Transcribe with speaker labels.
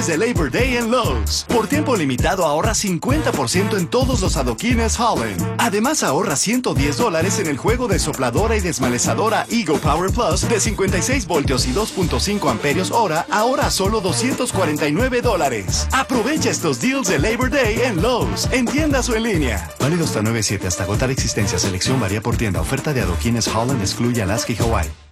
Speaker 1: de Labor Day en Lowe's. Por tiempo limitado ahorra 50% en todos los adoquines Holland. Además ahorra $110 en el juego de sopladora y desmalezadora Ego Power Plus de 56 voltios y 2.5 amperios hora, ahora a solo $249. Aprovecha estos deals de Labor Day en Lowe's, en tiendas o en línea. Válido hasta 9/7 hasta agotar existencia. Selección varía por tienda. Oferta de adoquines Holland excluye Alaska y Hawaii.